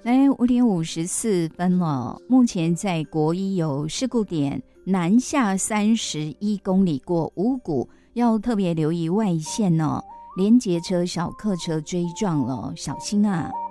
来5:54了，目前在国一有事故点南下31公里过五股，要特别留意外线哦，连结车、小客车追撞了，小心啊！